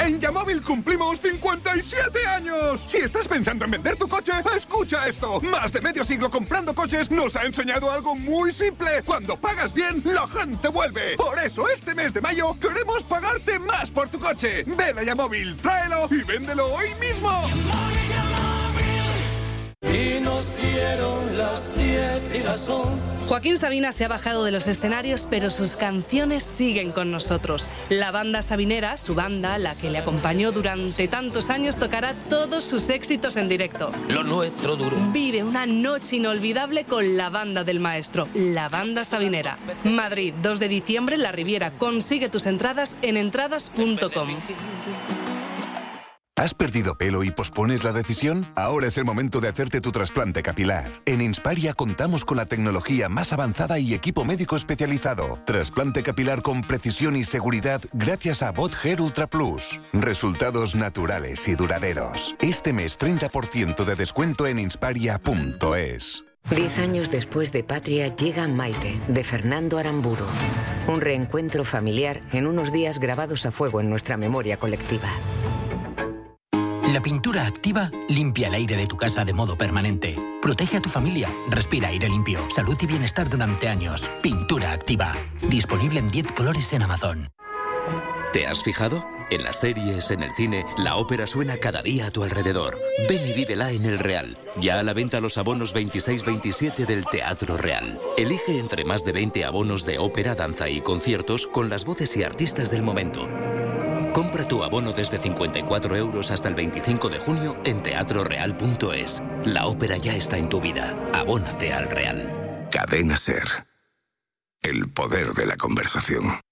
En Yamóvil cumplimos 57 años. Si estás pensando en vender tu coche, escucha esto. Más de medio siglo comprando coches nos ha enseñado algo muy simple. Cuando pagas bien, la gente vuelve. Por eso este mes de mayo queremos pagarte más por tu coche. Ven a Yamóvil, tráelo y véndelo hoy mismo. Y nos dieron las 10 y las 11. Joaquín Sabina se ha bajado de los escenarios, pero sus canciones siguen con nosotros. La banda Sabinera, su banda, la que le acompañó durante tantos años, tocará todos sus éxitos en directo. Lo nuestro duro. Vive una noche inolvidable con la banda del maestro, la banda Sabinera. Madrid, 2 de diciembre, La Riviera. Consigue tus entradas en entradas.com. ¿Has perdido pelo y pospones la decisión? Ahora es el momento de hacerte tu trasplante capilar. En Insparia contamos con la tecnología más avanzada y equipo médico especializado. Trasplante capilar con precisión y seguridad gracias a Bot Hair Ultra Plus. Resultados naturales y duraderos. Este mes 30% de descuento en insparia.es. 10 años después de Patria llega Maite, de Fernando Aramburu. Un reencuentro familiar en unos días grabados a fuego en nuestra memoria colectiva. La pintura activa limpia el aire de tu casa de modo permanente. Protege a tu familia, respira aire limpio, salud y bienestar durante años. Pintura activa. Disponible en 10 colores en Amazon. ¿Te has fijado? En las series, en el cine, la ópera suena cada día a tu alrededor. Ven y vívela en El Real. Ya a la venta los abonos 26-27 del Teatro Real. Elige entre más de 20 abonos de ópera, danza y conciertos con las voces y artistas del momento. Compra tu abono desde 54 € hasta el 25 de junio en teatroreal.es. La ópera ya está en tu vida. Abónate al Real. Cadena SER. El poder de la conversación.